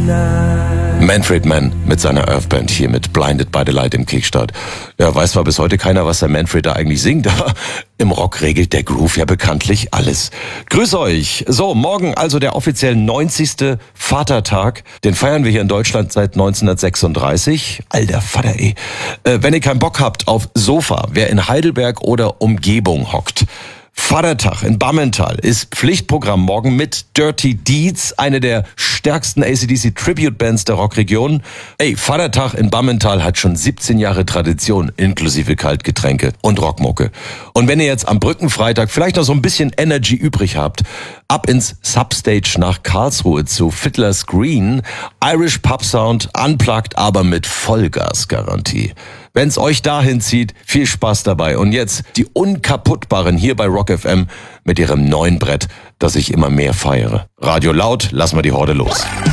Manfred Mann mit seiner Earthband hier mit Blinded by the Light im Kickstart. Ja, weiß zwar bis heute keiner, was der Manfred da eigentlich singt, aber im Rock regelt der Groove ja bekanntlich alles. Grüß euch. So, morgen also der offiziell 90. Vatertag. Den feiern wir hier in Deutschland seit 1936. Alter Vater, ey. Wenn ihr keinen Bock habt auf Sofa, wer in Heidelberg oder Umgebung hockt, Vatertag in Bammental ist Pflichtprogramm morgen mit Dirty Deeds, eine der stärksten AC/DC-Tribute-Bands der Rockregion. Ey, Vatertag in Bammental hat schon 17 Jahre Tradition, inklusive Kaltgetränke und Rockmucke. Und wenn ihr jetzt am Brückenfreitag vielleicht noch so ein bisschen Energy übrig habt, ab ins Substage nach Karlsruhe zu Fiddler's Green, Irish Pub Sound, unplugged, aber mit Vollgasgarantie. Wenn's euch dahin zieht, viel Spaß dabei. Und jetzt die Unkaputtbaren hier bei Rock FM mit ihrem neuen Brett, das ich immer mehr feiere. Radio laut, lass mal die Horde los.